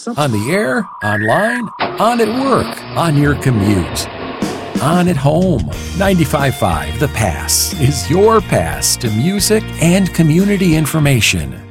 On the air, online, on at work, on your commute, on at home. 95.5 The Pass is your pass to music and community information.